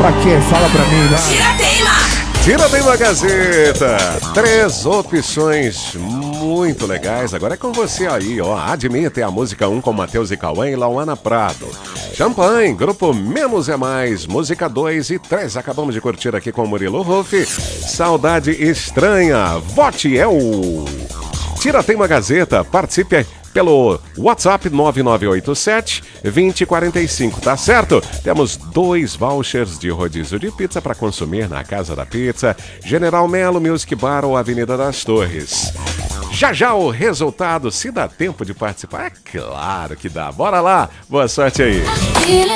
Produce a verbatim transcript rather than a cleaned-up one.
pra quê? Fala pra mim, vai. Tirateima! Tirateima Gazeta. Três opções muito legais. Agora é com você aí, ó. Admita, é a música um com Matheus e Cauã e Lauana Prado. Champanhe, grupo Menos é Mais. Música dois e três. Acabamos de curtir aqui com o Murilo Ruff. Saudade Estranha. Vote é o Tirateima Gazeta. Participe pelo WhatsApp nove nove oito sete, dois zero quatro cinco, tá certo? Temos dois vouchers de rodízio de pizza para consumir na Casa da Pizza, General Melo, Music Bar ou Avenida das Torres. Já já o resultado, se dá tempo de participar, é claro que dá. Bora lá, boa sorte aí.